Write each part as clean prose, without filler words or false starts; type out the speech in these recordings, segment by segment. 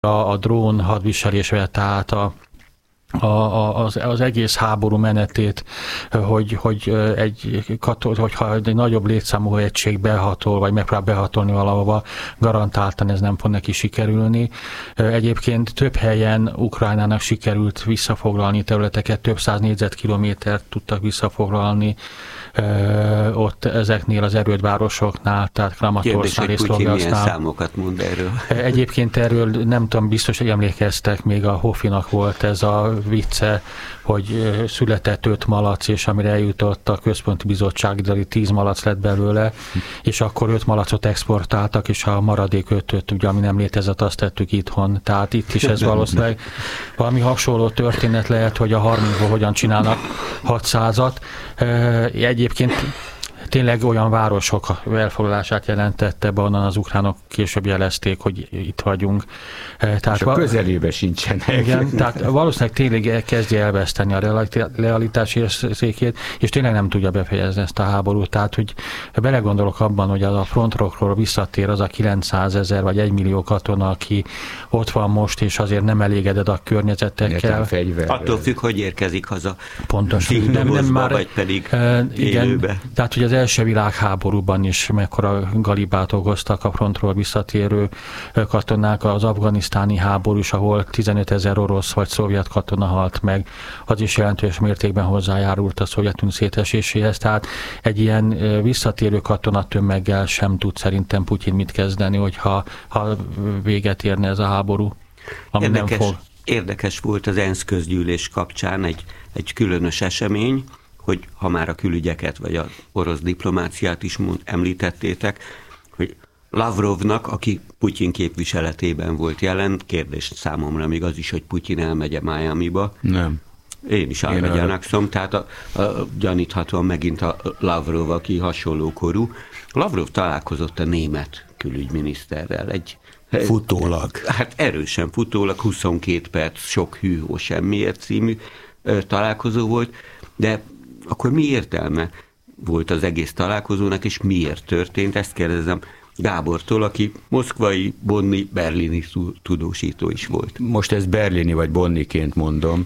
a drón hadviselésvel, tehát az egész háború menetét, hogyha egy nagyobb létszámú egység behatol, vagy megpróbál behatolni valahova, garantáltan ez nem fog neki sikerülni. Egyébként több helyen Ukrajnának sikerült visszafoglalni területeket, több 100 négyzetkilométert tudtak visszafoglalni ott ezeknél az erődvárosoknál, tehát Kramatorszknál és Szlovjánszknál. Kérdés, hogy Putyin milyen számokat mond erről? Egyébként erről nem tudom, biztos, hogy emlékeztek, még a Hofinak volt ez a vicce, hogy született 5 malac, és amire eljutott a központi bizottság, de 10 malac lett belőle, és akkor 5 malacot exportáltak, és a maradék 5-öt, ugye, ami nem létezett, azt tettük itthon. Tehát itt is ez valószínűleg valami hasonló történet lehet, hogy a 30-ból hogyan csinálnak 600-at. Egyébként tényleg olyan városok elfoglalását jelentette be, onnan az ukránok később jelezték, hogy itt vagyunk. Tehát a közelébe sincsenek. Igen, tehát valószínűleg tényleg kezdje elveszteni a realitási érzékét, és tényleg nem tudja befejezni ezt a háborút. Tehát, hogy belegondolok abban, hogy az a frontokról visszatér az a 900 000 vagy 1 millió katona, aki ott van most, és azért nem elégedett a környezetekkel. Attól függ, hogy érkezik haza. Pontosan. Nem már, vagy pedig igen, élőbe. Tehát, hogy az első világháborúban is mekkora galibát okoztak a frontról visszatérő katonák, az afganisztáni háború is, ahol 15 000 orosz vagy szovjet katona halt meg, az is jelentős mértékben hozzájárult a Szovjetunió széteséséhez. Tehát egy ilyen visszatérő katonatömeggel sem tud szerintem Putyin mit kezdeni, hogyha véget érne ez a háború, ami nem fog. Érdekes volt az ENSZ közgyűlés kapcsán egy különös esemény, hogy ha már a külügyeket vagy az orosz diplomáciát is említettétek, hogy Lavrovnak, aki Putyin képviseletében volt jelen, kérdés számomra még az is, hogy Putyin elmegye Miamiba. Nem. Én is elmegyanakszom, tehát gyaníthatóan megint a Lavrov, aki hasonló korú. Lavrov találkozott a német külügyminiszterrel. Futólag. Hát erősen futólag, 22 perc, sok hűhó semmiért című találkozó volt, de akkor mi értelme volt az egész találkozónak, és miért történt? Ezt kérdezem Gábortól, aki moszkvai, bonni, berlini tudósító is volt. Most ezt berlini vagy bonniként mondom.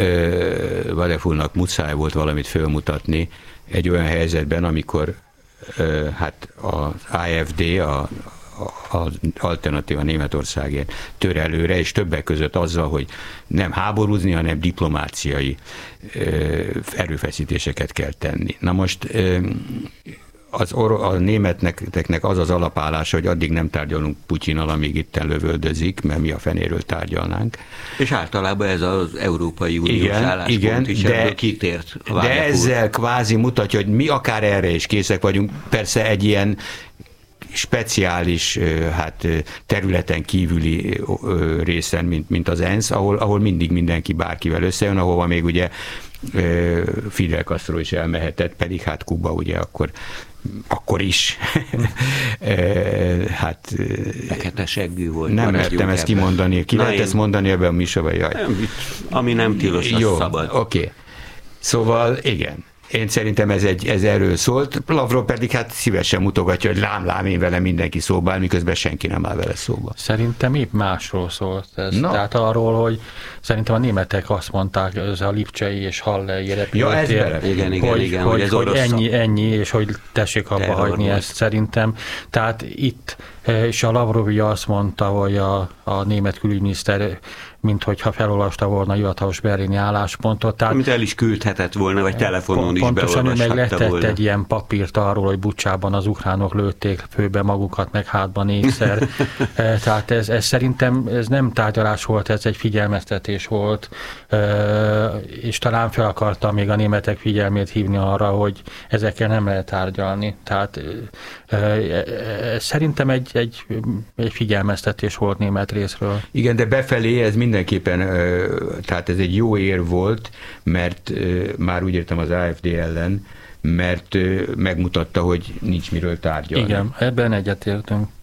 Vadefulnak muszáj volt valamit fölmutatni egy olyan helyzetben, amikor hát az AfD, az Alternatíva Németországért tör előre, és többek között azzal, hogy nem háborúzni, hanem erőfeszítéseket kell tenni. Na most a németeknek az az alapállása, hogy addig nem tárgyalunk Putyinnal, amíg itten lövöldözik, mert mi a fenéről tárgyalnánk. És általában ez az Európai Uniós álláspont is ebből kitért. De ezzel kvázi mutatja, hogy mi akár erre is készek vagyunk. Persze egy ilyen speciális területen kívüli részen, mint az ENSZ, ahol mindig mindenki bárkivel összejön, ahova még ugye Fidel Castro is elmehetett, pedig hát Kuba ugye akkor is. Fekete seggű volt. Nem mertem ezt kimondani. Ki lehet ezt mondani ebben a műsorban? Jaj. Ami nem tilos, az szabad. Oké. Szóval igen. Én szerintem ez erről szólt. Lavrov pedig hát szívesen mutogatja, hogy lám, én vele mindenki szóba áll, miközben senki nem áll vele szóba. Szerintem épp másról szólt ez. No. Tehát arról, hogy szerintem a németek azt mondták, ez a Lipcsei és Hallei repülőtér, hogy ennyi, és hogy tessék abba hagyni ezt szerintem. Tehát itt, és a Lavrov azt mondta, hogy a német külügyminiszter, mint hogyha felolvasta volna a hivatalos berlini álláspontot. Tehát amit el is küldhetett volna, vagy telefonon is beolvashatta volna. Pontosan, meg letett egy ilyen papírt arról, hogy Bucsában az ukránok lőtték főbe magukat, meg hátba 4-szer. Tehát ez szerintem ez nem tárgyalás volt, ez egy figyelmeztetés volt, és talán fel akarta még a németek figyelmét hívni arra, hogy ezekkel nem lehet tárgyalni. Tehát szerintem egy figyelmeztetés volt német részről. Igen, de befelé ez mindenképpen, tehát ez egy jó érv volt, mert már úgy értem az AfD ellen, mert megmutatta, hogy nincs miről tárgyalni. Igen, ebben egyetértünk.